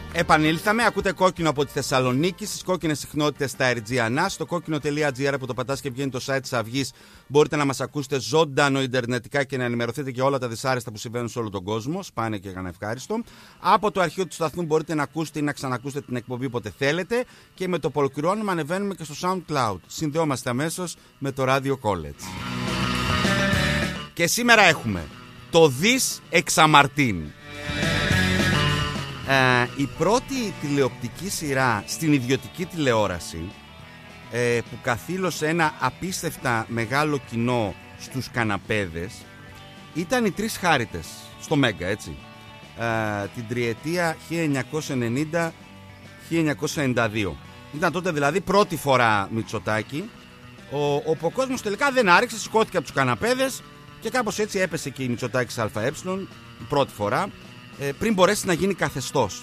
Επανήλθαμε, ακούτε Κόκκινο από τη Θεσσαλονίκη, στις κόκκινες συχνότητες στα RGANA, στο κόκκινο.gr που το πατάς και βγαίνει το site της Αυγής. Μπορείτε να μας ακούσετε ζωντανό ιντερνετικά και να ενημερωθείτε για όλα τα δυσάρεστα που συμβαίνουν σε όλο τον κόσμο. Σπάνια και ευχάριστο. Από το αρχείο του σταθμού μπορείτε να ακούσετε ή να ξανακούσετε την εκπομπή όποτε θέλετε. Και με το που ολοκληρώνουμε ανεβαίνουμε και στο SoundCloud. Συνδεόμαστε αμέσως με το Radio College. Και σήμερα έχουμε το Δις Εξαμαρτίν. Η πρώτη τηλεοπτική σειρά στην ιδιωτική τηλεόραση που καθήλωσε ένα απίστευτα μεγάλο κοινό στους καναπέδες ήταν οι Τρεις Χάριτες στο Μέγκα, έτσι, την τριετία 1990-1992. Ήταν τότε δηλαδή πρώτη φορά Μητσοτάκη, όπου ο κόσμος τελικά δεν άρεξε, σηκώθηκε από τους καναπέδες και κάπως έτσι έπεσε και η Μητσοτάκης ΑΕ πρώτη φορά, πριν μπορέσει να γίνει καθεστώς.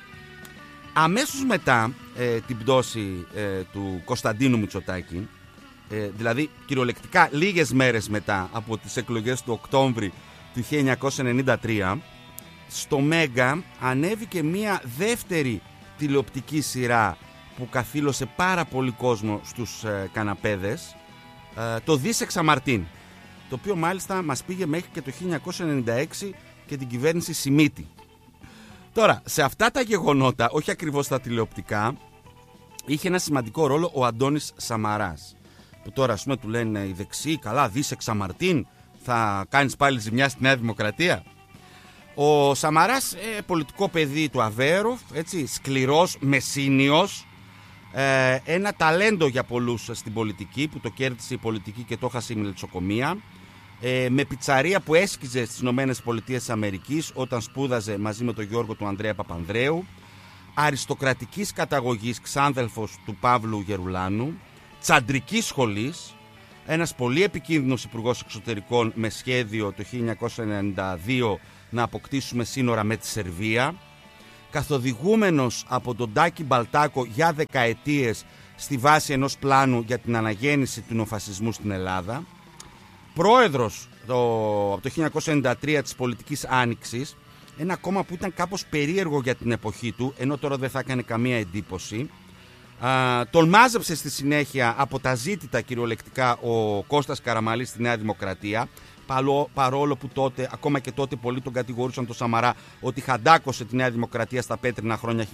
Αμέσως μετά την πτώση του Κωνσταντίνου Μητσοτάκη, δηλαδή κυριολεκτικά λίγες μέρες μετά από τις εκλογές του Οκτώβρη του 1993, στο Μέγκα ανέβηκε μια δεύτερη τηλεοπτική σειρά που καθήλωσε πάρα πολύ κόσμο στους καναπέδες, το Δις Εξαμαρτίν, το οποίο μάλιστα μας πήγε μέχρι και το 1996 και την κυβέρνηση Σιμίτη. Τώρα, σε αυτά τα γεγονότα, όχι ακριβώς τα τηλεοπτικά, είχε ένα σημαντικό ρόλο ο Αντώνης Σαμαράς, που τώρα ας πούμε του λένε οι δεξιοί, καλά, Δις Εξαμαρτίν, θα κάνεις πάλι ζημιά στη Νέα Δημοκρατία. Ο Σαμαράς, πολιτικό παιδί του Αβέροφ, έτσι, σκληρός, μεσίνιος, ένα ταλέντο για πολλούς στην πολιτική, που το κέρδισε η πολιτική και το έχασε η μελισσοκομεία, με πιτσαρία που έσκιζε στις ΗΠΑ όταν σπούδαζε μαζί με τον Γιώργο του Ανδρέα Παπανδρέου, αριστοκρατικής καταγωγής, ξάδελφος του Παύλου Γερουλάνου, τσαντρικής σχολής, ένας πολύ επικίνδυνος υπουργός εξωτερικών με σχέδιο το 1992 να αποκτήσουμε σύνορα με τη Σερβία, καθοδηγούμενος από τον Τάκη Μπαλτάκο για δεκαετίες στη βάση ενός πλάνου για την αναγέννηση του νεοφασισμού στην Ελλάδα, πρόεδρος από το 1993 της Πολιτικής Άνοιξης, ένα κόμμα που ήταν κάπως περίεργο για την εποχή του, ενώ τώρα δεν θα έκανε καμία εντύπωση. Τον μάζεψε στη συνέχεια από τα ζήτητα κυριολεκτικά ο Κώστας Καραμαλής στη Νέα Δημοκρατία, παρόλο που τότε, ακόμα και τότε, πολλοί τον κατηγορούσαν το Σαμαρά ότι χαντάκωσε τη Νέα Δημοκρατία στα πέτρινα χρόνια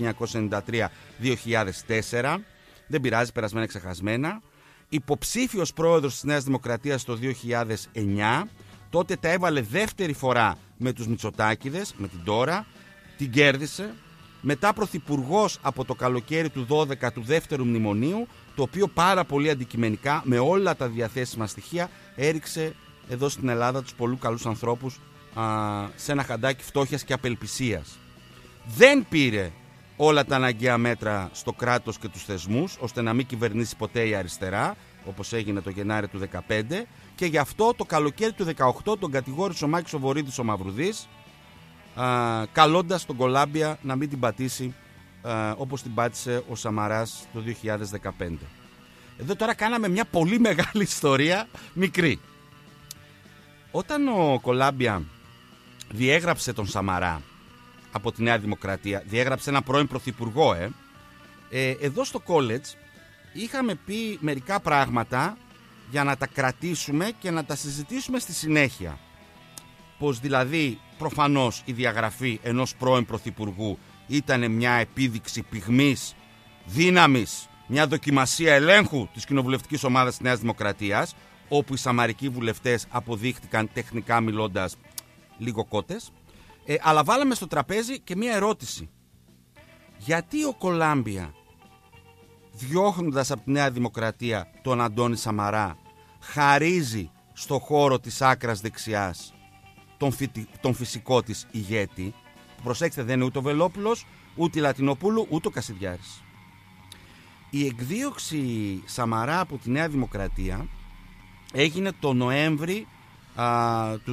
1993-2004. Δεν πειράζει, περασμένα ξεχασμένα. Υποψήφιος πρόεδρος της Νέας Δημοκρατίας το 2009, τότε τα έβαλε δεύτερη φορά με τους Μητσοτάκηδες, με την τώρα, την κέρδισε. Μετά πρωθυπουργός από το καλοκαίρι του 12 του δεύτερου μνημονίου, το οποίο πάρα πολύ αντικειμενικά, με όλα τα διαθέσιμα στοιχεία, έριξε εδώ στην Ελλάδα τους πολλούς καλούς ανθρώπους σε ένα χαντάκι φτώχειας και απελπισίας. Δεν πήρε όλα τα αναγκαία μέτρα στο κράτος και τους θεσμούς, ώστε να μην κυβερνήσει ποτέ η αριστερά, όπως έγινε το Γενάρη του 2015, και γι' αυτό το καλοκαίρι του 2018 τον κατηγόρησε ο Μάκης ο Βορύδης ο Μαυρουδής, καλώντας τον Κολάμπια να μην την πατήσει όπως την πάτησε ο Σαμαράς το 2015. Εδώ τώρα κάναμε μια πολύ μεγάλη ιστορία, μικρή. Όταν ο Κολάμπια διέγραψε τον Σαμαρά από τη Νέα Δημοκρατία, διέγραψε ένα πρώην πρωθυπουργό, εδώ στο college είχαμε πει μερικά πράγματα για να τα κρατήσουμε και να τα συζητήσουμε στη συνέχεια. Πως δηλαδή προφανώς η διαγραφή ενός πρώην πρωθυπουργού ήταν μια επίδειξη πυγμής, δύναμης, μια δοκιμασία ελέγχου της κοινοβουλευτικής ομάδας της Νέας Δημοκρατίας, όπου οι σαμαρικοί βουλευτές αποδείχτηκαν τεχνικά μιλώντας λίγο κότες. Αλλά βάλαμε στο τραπέζι και μια ερώτηση. Γιατί ο Κολάμπια, διώχνοντας από τη Νέα Δημοκρατία τον Αντώνη Σαμαρά, χαρίζει στο χώρο της άκρας δεξιάς τον φυσικό της ηγέτη? Προσέξτε, δεν είναι ούτε ο Βελόπουλος, ούτε η Λατινοπούλου, ούτε ο Κασιδιάρης. Η εκδίωξη Σαμαρά από τη Νέα Δημοκρατία έγινε το Νοέμβρη του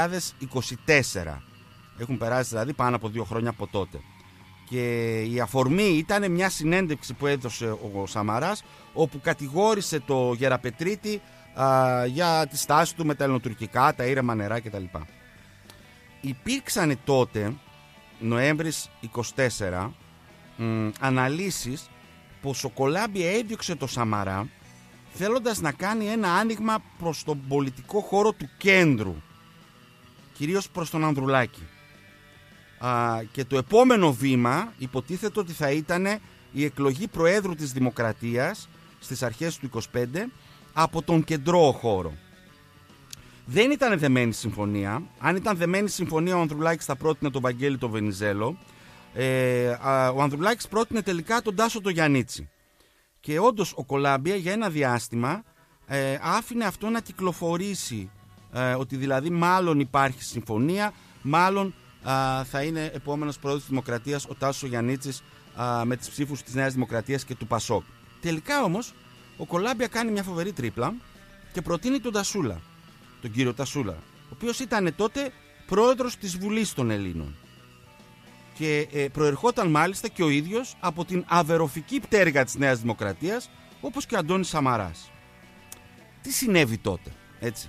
2024. Έχουν περάσει δηλαδή πάνω από 2 χρόνια από τότε. Και η αφορμή ήταν μια συνέντευξη που έδωσε ο Σαμαράς, όπου κατηγόρησε το Γεραπετρίτη για τη στάση του με τα ελληνοτουρκικά, τα ήρεμα νερά κτλ. Υπήρξαν τότε, Νοέμβρης 24, αναλύσεις πως ο Κολάμπια έδιωξε το Σαμαρά θέλοντας να κάνει ένα άνοιγμα προς τον πολιτικό χώρο του κέντρου, κυρίως προς τον Ανδρουλάκη. Και το επόμενο βήμα υποτίθεται ότι θα ήταν η εκλογή Προέδρου της Δημοκρατίας στις αρχές του 25 από τον κεντρό χώρο. Δεν ήταν δεμένη συμφωνία. Αν ήταν δεμένη συμφωνία, ο Ανδρουλάκης θα πρότεινε τον Βαγγέλη τον Βενιζέλο. Ο Ανδρουλάκης πρότεινε τελικά τον Τάσο τον Γιαννίτσι. Και όντως ο Κολάμπια για ένα διάστημα άφηνε αυτό να κυκλοφορήσει, ότι δηλαδή μάλλον υπάρχει συμφωνία, μάλλον θα είναι επόμενος πρόεδρος της Δημοκρατίας ο Τάσος Γιαννίτσης με τις ψήφους της Νέας Δημοκρατίας και του Πασόκ. Τελικά όμως ο Κολάμπια κάνει μια φοβερή τρίπλα και προτείνει τον Τασούλα, τον κύριο Τασούλα, ο οποίος ήταν τότε πρόεδρος της Βουλής των Ελλήνων και προερχόταν μάλιστα και ο ίδιος από την αβεροφική πτέρυγα της Νέας Δημοκρατίας, όπως και ο Αντώνης Σαμαράς. Τι συνέβη τότε, έτσι?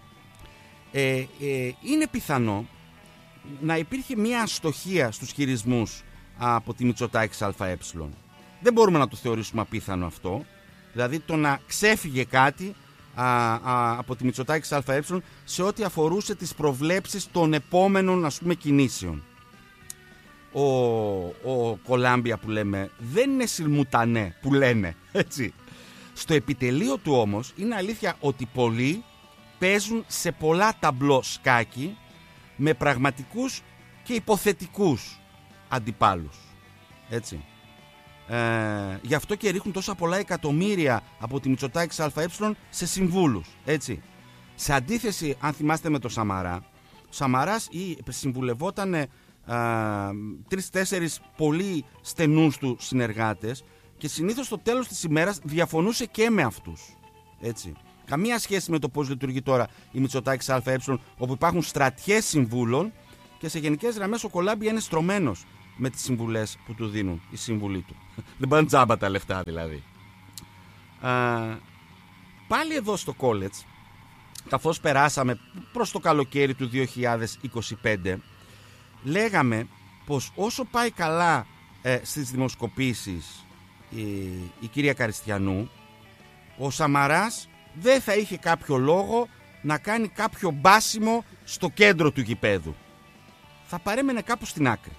Είναι πιθανό να υπήρχε μια αστοχία στους χειρισμούς από τη Μητσοτάκης ΑΕ. Δεν μπορούμε να το θεωρήσουμε απίθανο αυτό. Δηλαδή το να ξέφυγε κάτι από τη Μητσοτάκης ΑΕ σε ό,τι αφορούσε τις προβλέψεις των επόμενων, ας πούμε, κινήσεων. Ο Κολάμπια που λέμε δεν είναι σιλμουτανέ που λένε, έτσι. Στο επιτελείο του όμως είναι αλήθεια ότι πολλοί παίζουν σε πολλά ταμπλό σκάκι με πραγματικούς και υποθετικούς αντιπάλους, έτσι. Γι' αυτό και ρίχνουν τόσα πολλά εκατομμύρια από τη Μητσοτάκης ΑΕ σε συμβούλους, έτσι. Σε αντίθεση, αν θυμάστε, με το Σαμαρά, ο Σαμαράς συμβουλευόταν 3-4 πολύ στενούς του συνεργάτες και συνήθως στο τέλος της ημέρας διαφωνούσε και με αυτούς, έτσι. Καμία σχέση με το πώς λειτουργεί τώρα η Μητσοτάκης ΑΕ, όπου υπάρχουν στρατιές συμβούλων και σε γενικές γραμμές ο Κολάμπια είναι στρωμένος με τις συμβουλές που του δίνουν οι σύμβουλοι του. Δεν πάνε τζάμπα τα λεφτά δηλαδή. Πάλι εδώ στο college, καθώς περάσαμε προς το καλοκαίρι του 2025, λέγαμε πως όσο πάει καλά στις δημοσκοπήσεις η κυρία Καριστιανού, ο Σαμαράς δεν θα είχε κάποιο λόγο να κάνει κάποιο μπάσιμο στο κέντρο του γηπέδου. Θα παρέμενε κάπου στην άκρη.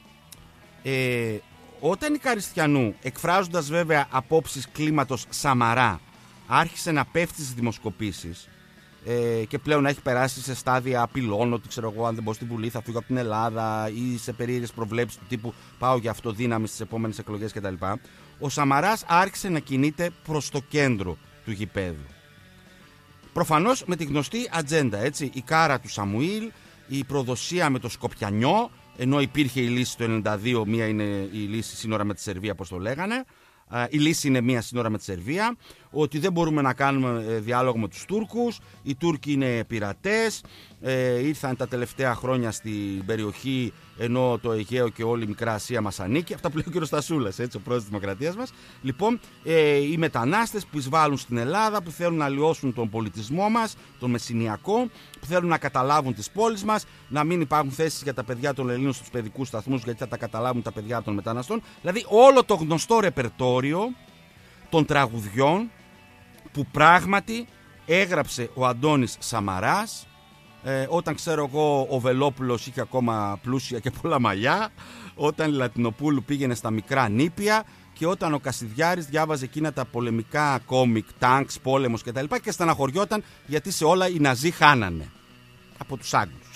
Όταν η Καριστιανού, εκφράζοντας βέβαια απόψεις κλίματος Σαμαρά, άρχισε να πέφτει στις δημοσκοπήσεις και πλέον έχει περάσει σε στάδια απειλών ότι, ξέρω εγώ, αν δεν μπω στη Βουλή θα φύγω από την Ελλάδα, ή σε περίεργες προβλέψεις του τύπου πάω για αυτοδύναμη στις επόμενες εκλογές κτλ. Ο Σαμαράς άρχισε να κινείται προς το κέντρο του γηπέδου. Προφανώς με τη γνωστή ατζέντα, έτσι, η κάρα του Σαμουήλ, η προδοσία με το Σκοπιανιό, ενώ υπήρχε η λύση το 1992, μία είναι η λύση σύνορα με τη Σερβία, όπως το λέγανε. Η λύση είναι μία σύνορα με τη Σερβία, ότι δεν μπορούμε να κάνουμε διάλογο με τους Τούρκους, οι Τούρκοι είναι πειρατές, ήρθαν τα τελευταία χρόνια στην περιοχή, ενώ το Αιγαίο και όλη η Μικρά Ασία μας ανήκει. Αυτά που λέει ο κ. Στασούλας, έτσι, ο πρόεδρος της Δημοκρατίας μας. Λοιπόν, οι μετανάστες που εισβάλλουν στην Ελλάδα, που θέλουν να αλλοιώσουν τον πολιτισμό μας, τον μεσηνιακό, που θέλουν να καταλάβουν τις πόλεις μας, να μην υπάρχουν θέσεις για τα παιδιά των Ελλήνων στους παιδικούς σταθμούς, γιατί θα τα καταλάβουν τα παιδιά των μεταναστών. Δηλαδή, όλο το γνωστό ρεπερτόριο των τραγουδιών που πράγματι έγραψε ο Αντώνης Σαμαράς όταν, ξέρω εγώ, ο Βελόπουλος είχε ακόμα πλούσια και πολλά μαλλιά, όταν η Λατινοπούλου πήγαινε στα μικρά νήπια και όταν ο Κασιδιάρης διάβαζε εκείνα τα πολεμικά κόμικ, τάγκς, πόλεμος κτλ. Και στεναχωριόταν γιατί σε όλα οι Ναζί χάνανε από τους Άγγλους.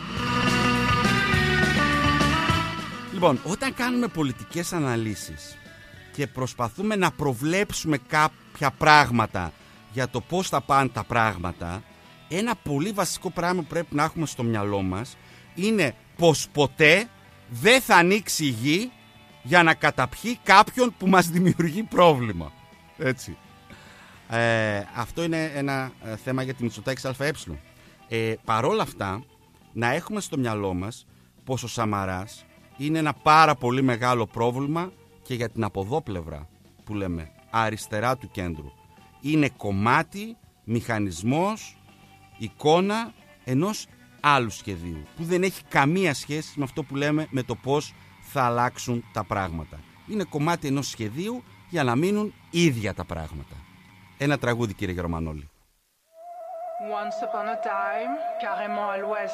Λοιπόν, όταν κάνουμε πολιτικές αναλύσεις και προσπαθούμε να προβλέψουμε κάποια πράγματα για το πώς θα πάνε τα πράγματα, ένα πολύ βασικό πράγμα που πρέπει να έχουμε στο μυαλό μας είναι πως ποτέ δεν θα ανοίξει η γη για να καταπιεί κάποιον που μας δημιουργεί πρόβλημα. Έτσι. Αυτό είναι ένα θέμα για τη Μητσοτάκης ΑΕ. Παρόλα αυτά, να έχουμε στο μυαλό μας πως ο Σαμαράς είναι ένα πάρα πολύ μεγάλο πρόβλημα και για την αποδόπλευρα που λέμε αριστερά του κέντρου. Είναι κομμάτι, μηχανισμός, εικόνα ενός άλλου σχεδίου που δεν έχει καμία σχέση με αυτό που λέμε με το πώς θα αλλάξουν τα πράγματα. είναι κομμάτι ενός σχεδίου για να μείνουν ίδια τα πράγματα. Ένα τραγούδι, κύριε Γερμανόλη. Once upon a time, carrément à l'ouest